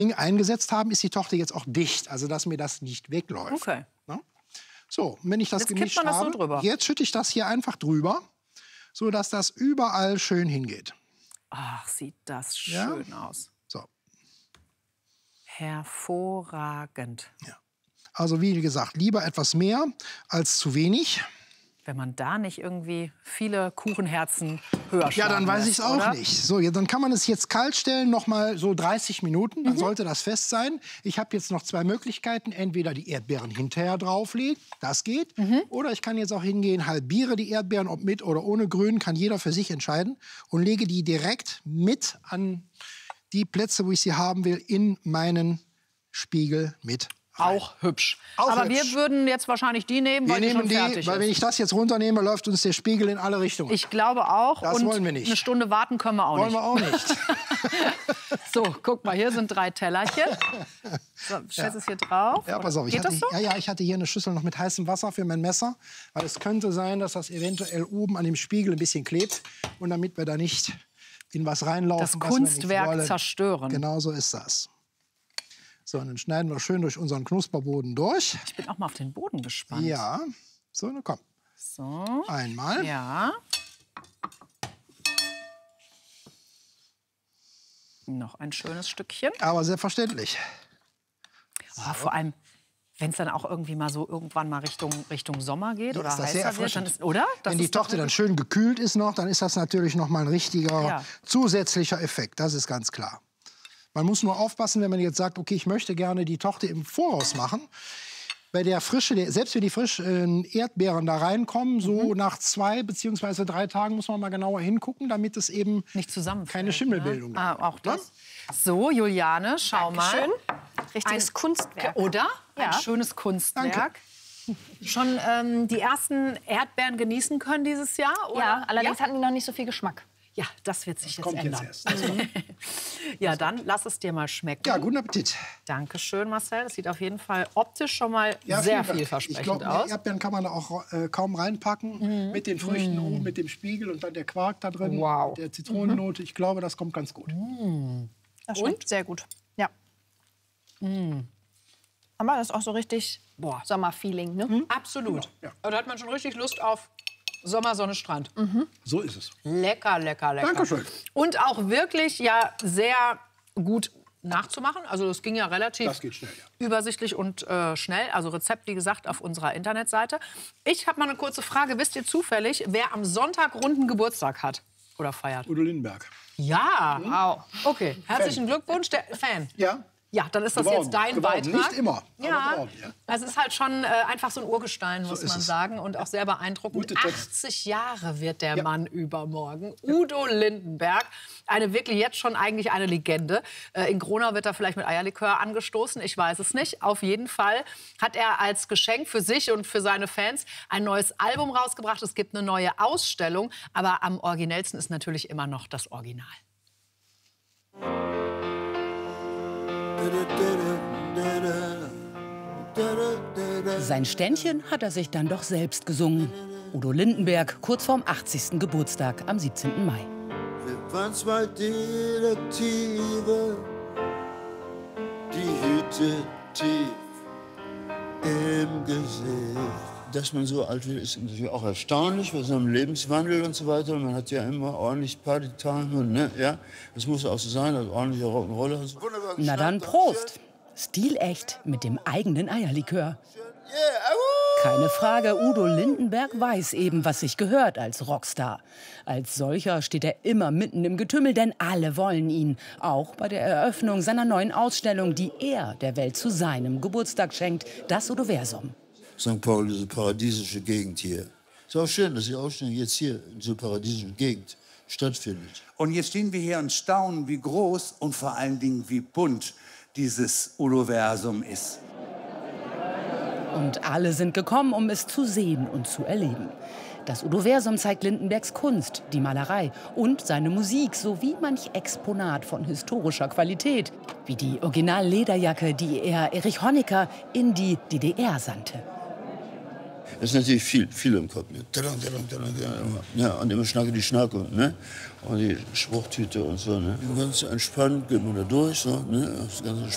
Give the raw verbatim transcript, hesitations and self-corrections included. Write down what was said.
eingesetzt haben, ist die Torte jetzt auch dicht, also dass mir das nicht wegläuft. Okay. Ja? So, und wenn ich das jetzt gemischt kippt man das habe, so drüber. jetzt schütte ich das hier einfach drüber, so dass das überall schön hingeht. Ach, sieht das Ja? schön aus. So. Hervorragend. Ja. Also wie gesagt, lieber etwas mehr als zu wenig. Wenn man da nicht irgendwie viele Kuchenherzen höher schlagen Ja, dann weiß lässt, ich es auch oder? nicht. So, ja, dann kann man es jetzt kalt stellen, noch mal so dreißig Minuten. Dann mhm. sollte das fest sein. Ich habe jetzt noch zwei Möglichkeiten. Entweder die Erdbeeren hinterher drauflegen, das geht. Mhm. Oder ich kann jetzt auch hingehen, halbiere die Erdbeeren, ob mit oder ohne Grün, kann jeder für sich entscheiden. Und lege die direkt mit an die Plätze, wo ich sie haben will, in meinen Spiegel mit rein. Auch hübsch. Auch Aber hübsch. wir würden jetzt wahrscheinlich die nehmen, Wir weil die nehmen schon die, fertig weil ist. wenn ich das jetzt runternehme, läuft uns der Spiegel in alle Richtungen. Ich glaube auch. Das und wollen wir nicht. Eine Stunde warten können wir auch Wollen nicht. wir auch nicht. So, guck mal, hier sind drei Tellerchen. So, stellst es hier drauf? Ja, pass auf, ich Geht hatte, das so? ja, ja, ich hatte hier eine Schüssel noch mit heißem Wasser für mein Messer, weil es könnte sein, dass das eventuell oben an dem Spiegel ein bisschen klebt und damit wir da nicht in was reinlaufen, Das was wir nicht Kunstwerk wollen. zerstören. Genau so ist das. So, und dann schneiden wir schön durch unseren Knusperboden durch. Ich bin auch mal auf den Boden gespannt. Ja, so, na komm. So. Einmal. Ja. Noch ein schönes Stückchen. Aber selbstverständlich. Oh, vor allem, wenn es dann auch irgendwie mal so irgendwann mal Richtung, Richtung Sommer geht Ja, oder ist das sehr heißer wird, dann erfrischend. ist, oder? Das Wenn die ist doch Torte dann wirklich- schön gekühlt ist noch, dann ist das natürlich noch mal ein richtiger Ja. zusätzlicher Effekt. Das ist ganz klar. Man muss nur aufpassen, wenn man jetzt sagt, okay, ich möchte gerne die Torte im Voraus machen. Bei der Frische, der, selbst wenn die frischen Erdbeeren da reinkommen, so Mhm. nach zwei beziehungsweise drei Tagen muss man mal genauer hingucken, damit es eben nicht zusammen keine Schimmelbildung Ne? Ah, gibt. auch das. So, Juliane, schau Dankeschön. mal. Richtiges Ein- Kunstwerk. Oder? Ja. Ein schönes Kunstwerk. Schon ähm, die ersten Erdbeeren genießen können dieses Jahr? Oder? Ja, allerdings ja? hatten die noch nicht so viel Geschmack. Ja, das wird sich jetzt Kommt ändern. jetzt erst. Ja, dann lass es dir mal schmecken. Ja, guten Appetit. Dankeschön, Marcel. Das sieht auf jeden Fall optisch schon mal Ja, sehr vielen Dank. vielversprechend Ich glaube, aus. Erdbeeren kann man da auch äh, kaum reinpacken. Mhm. Mit den Früchten oben, mit dem Spiegel und dann der Quark da drin. Wow. Der Zitronennote. Ich glaube, das kommt ganz gut. Das schmeckt sehr gut. Ja. Aber das ist auch so richtig Boah. Sommerfeeling, ne? Absolut. Ja. Da hat man schon richtig Lust auf Sommer, Sonne, Strand. So ist es. Lecker, lecker, lecker. Dankeschön. Und auch wirklich ja sehr gut nachzumachen. Also das ging ja relativ Das geht schnell, ja. übersichtlich und äh, schnell. Also Rezept, wie gesagt, auf unserer Internetseite. Ich habe mal eine kurze Frage. Wisst ihr zufällig, wer am Sonntag runden Geburtstag hat oder feiert? Udo Lindenberg. Ja. Wow. Okay, herzlichen Glückwunsch, der Fan. Ja. Ja, dann ist das Geworden, jetzt dein geworden. Beitrag. Nicht immer, aber Ja, geworden, ja. es ist halt schon äh, einfach so ein Urgestein, muss ist man es. sagen. Und auch sehr beeindruckend. Gute Text. achtzig Jahre wird der Ja. Mann übermorgen. Udo Lindenberg. Eine wirklich jetzt schon eigentlich eine Legende. Äh, in Gronau wird er vielleicht mit Eierlikör angestoßen. Ich weiß es nicht. Auf jeden Fall hat er als Geschenk für sich und für seine Fans ein neues Album rausgebracht. Es gibt eine neue Ausstellung. Aber am originellsten ist natürlich immer noch das Original. Sein Ständchen hat er sich dann doch selbst gesungen. Udo Lindenberg, kurz vorm achtzigsten Geburtstag am siebzehnten Mai. Wir waren zwei Detektive, die Hüte tief im Gesicht. Dass man so alt wird, ist natürlich auch erstaunlich, bei so einem Lebenswandel und so weiter. Man hat ja immer ordentlich Partytime, ne? Ja, das muss auch so sein, also ordentliche Rock'n'Roller. Also Na dann Prost! Stilecht mit dem eigenen Eierlikör. Keine Frage, Udo Lindenberg weiß eben, was sich gehört als Rockstar. Als solcher steht er immer mitten im Getümmel, denn alle wollen ihn. Auch bei der Eröffnung seiner neuen Ausstellung, die er der Welt zu seinem Geburtstag schenkt, das Udoversum. Sankt Paul, diese paradiesische Gegend hier. Ist auch schön, dass die Ausstellung jetzt hier in so paradiesischen Gegend stattfindet. Und jetzt stehen wir hier und staunen, wie groß und vor allen Dingen wie bunt dieses Udoversum ist. Und alle sind gekommen, um es zu sehen und zu erleben. Das Udoversum zeigt Lindenbergs Kunst, die Malerei und seine Musik sowie manch Exponat von historischer Qualität, wie die Original-Lederjacke, die er Erich Honecker in die D D R sandte. Das ist natürlich viel, viel im Kopf. Ne? Ja, und immer Schnacke die Schnacke, ne? Und die Spruchtüte und so, ne? Ganz entspannt geht man da durch, so, ne? Das ganze